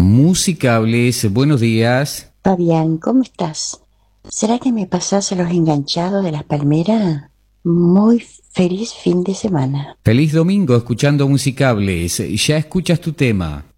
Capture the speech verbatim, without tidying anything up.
Musicables, buenos días. Fabián, ¿cómo estás? ¿Será que me pasás a los enganchados de las palmeras? Muy feliz fin de semana. Feliz domingo escuchando Musicables. Ya escuchas tu tema.